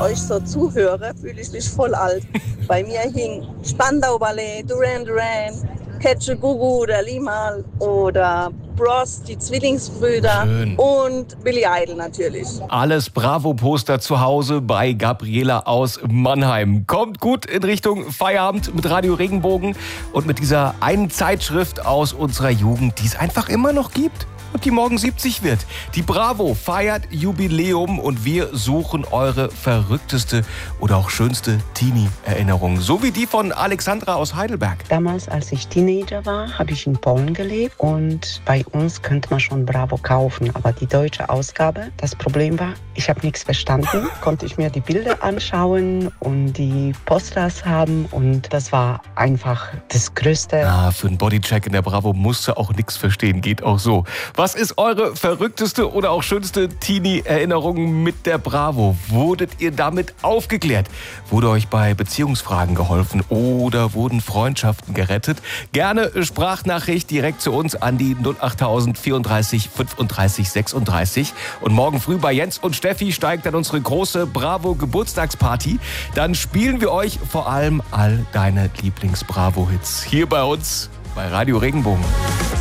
euch so zuhöre, fühle ich mich voll alt. Bei mir hing Spandau Ballet, Duran Duran, Catch a Gugu, der Limal oder Bros, die Zwillingsbrüder. Schön. Und Billy Idol natürlich. Alles Bravo-Poster zu Hause bei Gabriela aus Mannheim. Kommt gut in Richtung Feierabend mit Radio Regenbogen und mit dieser einen Zeitschrift aus unserer Jugend, die es einfach immer noch gibt und die morgen 70 wird. Die Bravo feiert Jubiläum und wir suchen eure verrückteste oder auch schönste Teenie-Erinnerung. So wie die von Alexandra aus Heidelberg. Damals, als ich Teenager war, habe ich in Polen gelebt und bei uns könnte man schon Bravo kaufen, aber die deutsche Ausgabe, das Problem war, ich habe nichts verstanden, konnte ich mir die Bilder anschauen und die Posters haben und das war einfach das Größte. Für einen Bodycheck in der Bravo musst du auch nichts verstehen, geht auch so. Was ist eure verrückteste oder auch schönste Teenie-Erinnerung mit der Bravo? Wurdet ihr damit aufgeklärt? Wurde euch bei Beziehungsfragen geholfen oder wurden Freundschaften gerettet? Gerne Sprachnachricht direkt zu uns an die 08000 34 35 36. Und morgen früh bei Jens und Steffi steigt dann unsere große Bravo-Geburtstagsparty. Dann spielen wir euch vor allem all deine Lieblings-Bravo-Hits hier bei uns bei Radio Regenbogen.